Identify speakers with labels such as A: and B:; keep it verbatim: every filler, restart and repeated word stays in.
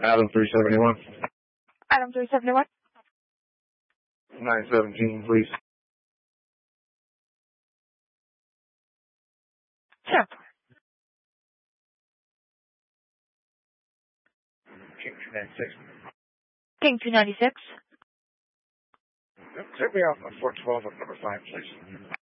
A: Adam three seventy-one.
B: Adam three seventy-one.
A: nine seventeen, please.
B: Sure.
A: King two ninety-six.
B: King two ninety-six.
A: Take me off on four twelve on number five, please.